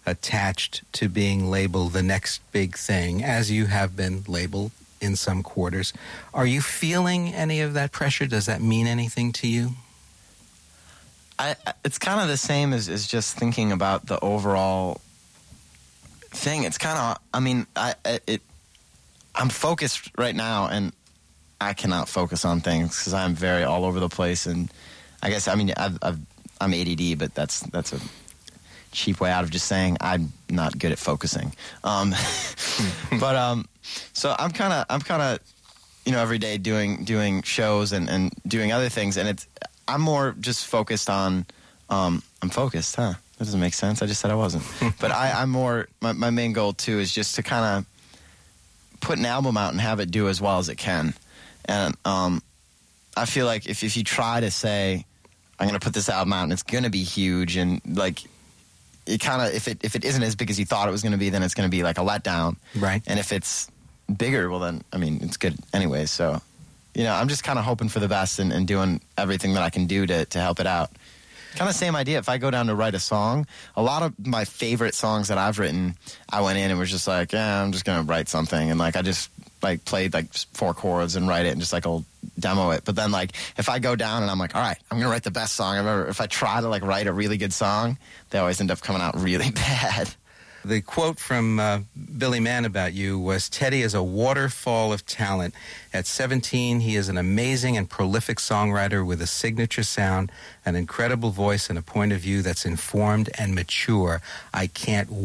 attached to being labeled the next big thing, as you have been labeled in some quarters. Are you feeling any of that pressure? Does that mean anything to you? It's kind of the same as just thinking about the overall thing. It's kind of, I mean, I'm focused right now, and I cannot focus on things because I'm very all over the place. And I guess, I mean, I'm ADD, but that's a cheap way out of just saying I'm not good at focusing. But so I'm kind of, you know, every day doing shows and doing other things, and I'm more just focused on, I'm focused, huh? That doesn't make sense. I just said I wasn't. But I'm more, my main goal too is just to kind of put an album out and have it do as well as it can. And I feel like if you try to say, I'm going to put this album out and it's going to be huge, and like, it kind of, if it isn't as big as you thought it was going to be, then it's going to be like a letdown. Right. And if it's bigger, well then, I mean, it's good anyway. So, you know, I'm just kind of hoping for the best and doing everything that I can do to help it out. Kind of same idea. If I go down to write a song, a lot of my favorite songs that I've written, I went in and was just like, yeah, I'm just going to write something. And like, I just like played like 4 chords and write it and just like I'll demo it. But then like, if I go down and I'm like, all right, I'm going to write the best song I've ever, if I try to like write a really good song, they always end up coming out really bad. The quote from Billy Mann about you was, Teddy is a waterfall of talent. At 17, he is an amazing and prolific songwriter with a signature sound, an incredible voice, and a point of view that's informed and mature. I can't